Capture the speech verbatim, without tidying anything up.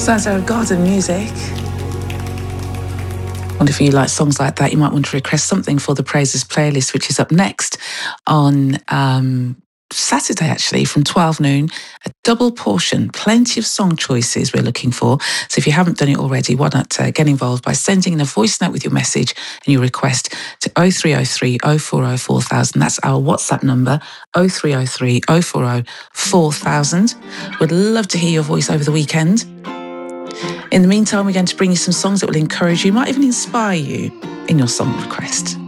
Sounds like garden music. I wonder if you like songs like that, you might want to request something for the Praises playlist, which is up next on um, Saturday, actually, from twelve noon. A double portion, plenty of song choices we're looking for. So if you haven't done it already, why not uh, get involved by sending in a voice note with your message and your request to oh three oh three, oh four oh, four thousand. That's our WhatsApp number, oh three oh three, oh four oh, four thousand. We'd love to hear your voice over the weekend. In the meantime, we're going to bring you some songs that will encourage you, might even inspire you in your song request.